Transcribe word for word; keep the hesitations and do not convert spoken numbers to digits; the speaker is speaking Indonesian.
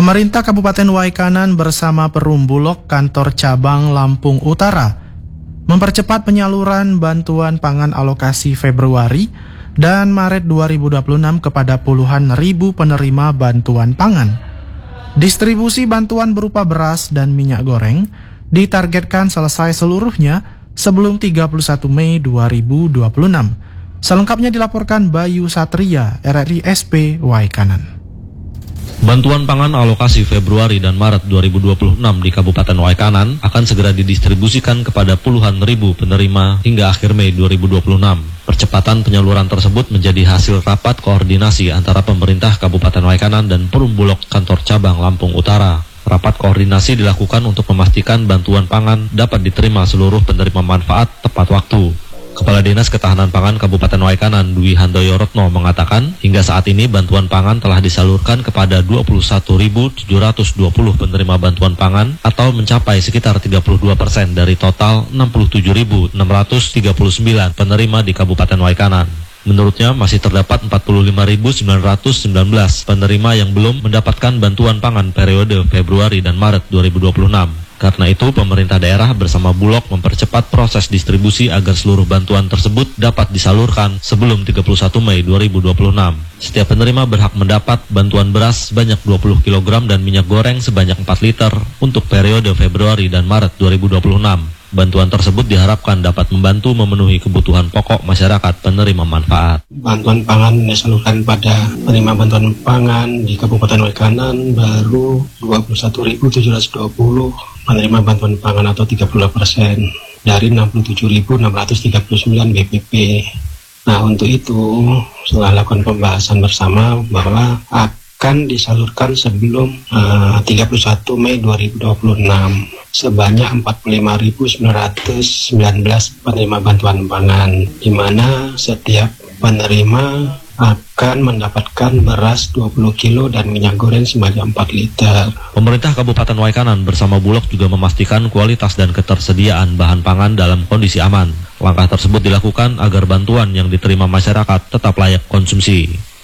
Pemerintah Kabupaten Waikanan bersama Perum Bulog Kantor Cabang Lampung Utara mempercepat penyaluran bantuan pangan alokasi Februari dan Maret dua ribu dua puluh enam kepada puluhan ribu penerima bantuan pangan. Distribusi bantuan berupa beras dan minyak goreng ditargetkan selesai seluruhnya sebelum tiga puluh satu Mei dua ribu dua puluh enam. Selengkapnya dilaporkan Bayu Satria, R R I S P Waikanan. Bantuan pangan alokasi Februari dan Maret dua ribu dua puluh enam di Kabupaten Waikanan akan segera didistribusikan kepada puluhan ribu penerima hingga akhir Mei dua ribu dua puluh enam. Percepatan penyaluran tersebut menjadi hasil rapat koordinasi antara pemerintah Kabupaten Waikanan dan Perum Bulog Kantor Cabang Lampung Utara. Rapat koordinasi dilakukan untuk memastikan bantuan pangan dapat diterima seluruh penerima manfaat tepat waktu. Kepala Dinas Ketahanan Pangan Kabupaten Waikanan Dwi Handoyo Retno mengatakan, hingga saat ini bantuan pangan telah disalurkan kepada dua puluh satu ribu tujuh ratus dua puluh penerima bantuan pangan atau mencapai sekitar tiga puluh dua persen dari total enam puluh tujuh ribu enam ratus tiga puluh sembilan penerima di Kabupaten Waikanan. Menurutnya masih terdapat empat puluh lima ribu sembilan ratus sembilan belas penerima yang belum mendapatkan bantuan pangan periode Februari dan Maret dua ribu dua puluh enam. Karena itu, pemerintah daerah bersama Bulog mempercepat proses distribusi agar seluruh bantuan tersebut dapat disalurkan sebelum tiga puluh satu Mei dua ribu dua puluh enam. Setiap penerima berhak mendapat bantuan beras sebanyak dua puluh kilogram dan minyak goreng sebanyak empat liter untuk periode Februari dan Maret dua ribu dua puluh enam. Bantuan tersebut diharapkan dapat membantu memenuhi kebutuhan pokok masyarakat penerima manfaat. Bantuan pangan disalurkan pada penerima bantuan pangan di Kabupaten Waikanan baru dua puluh satu ribu tujuh ratus dua puluh penerima bantuan pangan atau tiga puluh dua persen dari enam puluh tujuh ribu enam ratus tiga puluh sembilan B P P. Nah, untuk itu setelah lakukan pembahasan bersama bahwa akan disalurkan sebelum uh, tiga puluh satu Mei dua ribu dua puluh enam sebanyak empat puluh lima ribu sembilan ratus sembilan belas penerima bantuan pangan, di mana setiap penerima akan mendapatkan beras dua puluh kilo dan minyak goreng sebanyak empat liter. Pemerintah Kabupaten Waikanan bersama Bulog juga memastikan kualitas dan ketersediaan bahan pangan dalam kondisi aman. Langkah tersebut dilakukan agar bantuan yang diterima masyarakat tetap layak konsumsi.